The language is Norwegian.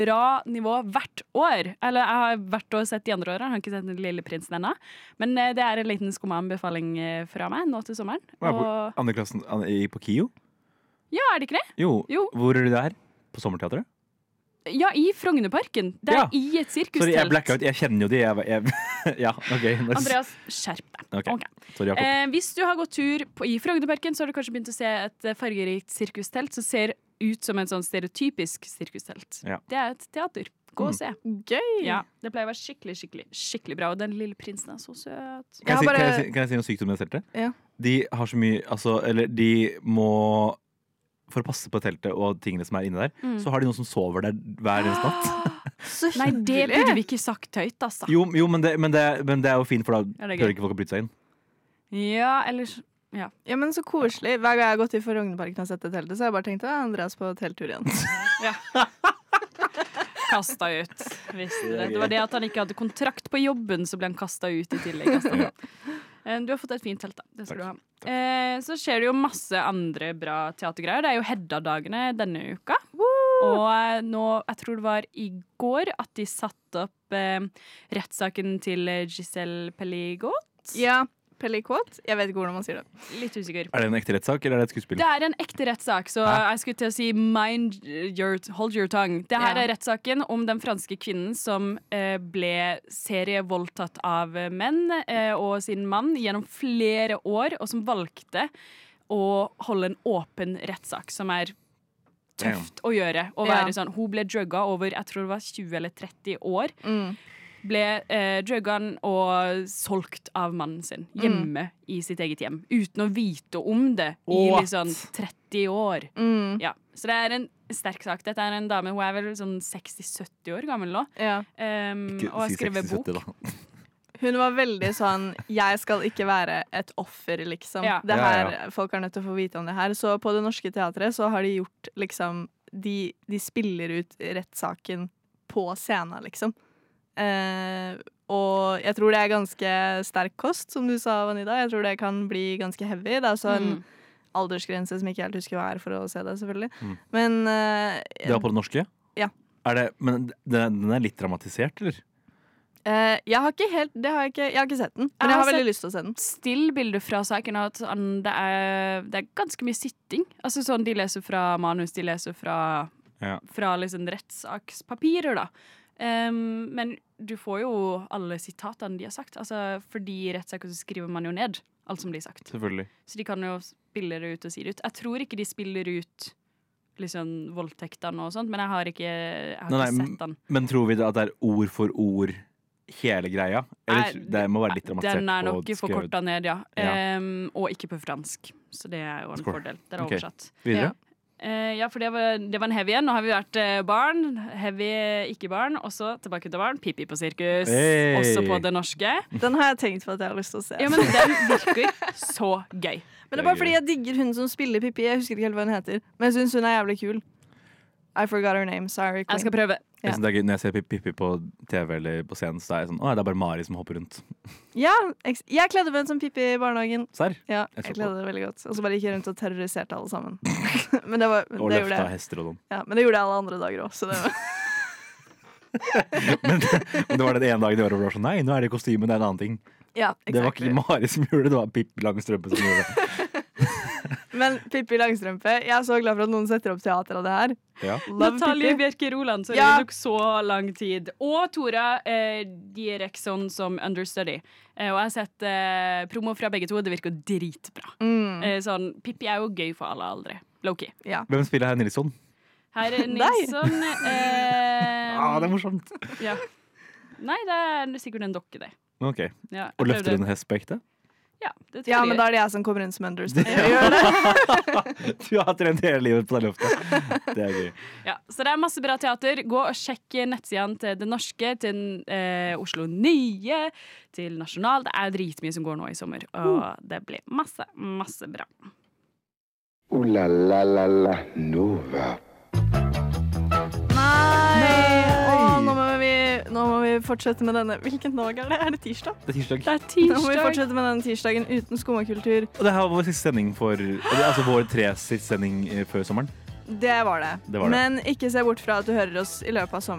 bra nivå hvert år. Eller jeg har hvert år sett de andre årene, jeg har ikke sett Den lille prinsen ennå. Men det er en liten skumma-anbefaling fra meg nå til sommeren. Og andre klassen på KIO? Ja, er det ikke det? Jo. Jo. Hvor er du der? På sommerteatret? Ja, i Frognerparken. Det er i et sirkustelt. Sorry, jeg blacka ut. Jeg kjenner jo de. Ja, ok. Nice. Andreas, skjerp deg. Okay. Sorry, hvis du har gått tur i Frognerparken, så har du kanskje begynt å se et fargerikt sirkustelt som ser ut som en sånn stereotypisk sirkustelt. Ja. Det er et teater. Gå og se. Gøy! Ja, det pleier å være skikkelig bra. Og Den lille prinsen er så søt. Kan jeg si noe sykt om det teltet? Ja. De har så mye, eller de må, for å passe på teltet og tingene som er inne der, så har de noen som sover der hver eneste natt. Nei, det burde vi ikke sagt høyt, altså. Jo, men det er jo fint, for da prøver ikke folk å bryte seg inn. Ja, eller... Ja, men så koselig. Hver gang jeg har gått i Frognerparken og sett det teltet, så har jeg bare tenkt Andreas på telttur igjen. Ja. Kasta ut. Det var det at han ikke hadde kontrakt på jobben, så ble han kasta ut i tillegg. Du har fått et fint telt, da. Det skal du ha. Så skjer det jo masse andre bra teatergreier. Det er jo Hedda-dagene denne uka. Og nå, jeg tror det var i går, at de satte opp rettssaken til Giselle Pelligot. Ja. Pellicot? Jeg vet ikke hvordan man sier det. Litt usikker. Er det en ekte rettssak, eller er det et skuespill? Det er en ekte rettssak, så jeg skulle til å si hold your tongue. Det her er rettssaken om den franske kvinnen som ble serievoldtatt av menn og sin mann gjennom flere år, og som valgte å holde en åpen rettssak, som er tøft å gjøre. Å være sånn, hun ble drugga over, jeg tror det var 20 eller 30 år. Ble druggan og solgt av mannen sin hjemme i sitt eget hjem, uten å vite om det i liksom 30 år. Ja, så det er en sterk sak. Dette er en dame, hun er vel sånn 60-70 år gammel nå. Og har skrevet bok. Hun var veldig sånn, jeg skal ikke være et offer, liksom. Det her, folk er nødt til å få vite om det her. Så på Det Norske Teatret så har de gjort liksom, de spiller ut rettssaken på scenen, liksom. Og jeg tror det er ganske sterk kost, som du sa, Vanida. Jeg tror det kan bli ganske heavy. Det er også en aldersgrense som jeg ikke helt husker hva er for å se det, selvfølgelig. Men det var på Det Norske? Ja. Men den er litt dramatisert, eller? Jeg har ikke sett den, men jeg har veldig lyst til å se den. Stillbilder fra saken at det er ganske mye sitting. Altså sånn, de leser fra manus, de leser fra liksom rettssakspapirer, da. Men du får jo alle sitatene de har sagt. Altså, fordi i rettssaker så skriver man jo ned alt som blir sagt. Selvfølgelig. Så de kan jo spille det ut og si det ut. Jeg tror ikke de spiller ut liksom voldtektene og sånt, men jeg har ikke sett den. Men tror vi at det er ord for ord hele greia? Eller det må være litt dramatisert? Den er nok forkortet ned, ja. Og ikke på fransk. Så det er jo en fordel. Det er oversatt. Videre? Ja, for det var en heavy en. Nå har vi vært barn, heavy ikke barn, og så tilbake til barn. Pippi på sirkus, også på Det Norske. Den har jeg tenkt på at jeg har lyst til å se. Ja, men den virker så gøy. Men det er bare fordi jeg digger hun som spiller Pippi. Jeg husker ikke helt hva hun heter, men jeg synes hun er jævlig kul. I forgot her name, sorry. Jeg skal prøve. Jeg synes det er gøy. Når jeg ser Pippi på TV eller på scenen, så er jeg sånn, det er bare Mari som hopper rundt. Ja, jeg kledde meg som Pippi i barnehagen. Serr? Ja, jeg kledde det veldig godt. Og så bare gikk jeg rundt og terroriserte alle sammen. Men og løfta hester og sånn. Ja, men det gjorde jeg alle andre dager også. men det var den ene dagen i året hvor det var sånn, nei, nå er det kostymen, det er en annen ting. Ja, exactly. Det var ikke Mari som gjorde det, det var Pippi Langstrømpe som gjorde det. Men Pippi Langstrømpe, jeg er så glad for at noen setter opp teater av det her. Ja. Natalie Bjerke Roland, så det tok så lang tid. Og Tora Dierekson som understudy. Og jeg har sett promo fra begge to, det virker dritbra. Sånn, Pippi er jo gøy for alle aldre. Low-key. Ja. Hvem spiller her Nilsson? Her er Nilsson. Det er morsomt. Ja. Nei, det er sikkert en dokke, det. Ok. Og løfter en hest på ekte? Ja, det tror jeg. Men da er det jeg som kommer inn som understudy. Du har trent hele livet på det løftet. Det er gøy. Ja, så det er masse bra teater. Gå og sjekk nettsidene til Det Norske, til Oslo Nye, til Nasjonal. Det er dritmye som går nå i sommer, og det blir masse bra. La la la la Nova. Nå må vi fortsette med denne. Hvilken dag er det? Er det tirsdag? Det er tirsdag. Det er tirsdag. Nå må vi fortsette med denne tirsdagen uten skummakultur. Og det her var vår siste sending altså vår siste sending før sommeren. Det var det. Men ikke se bort fra at du hører oss i løpet av sommeren.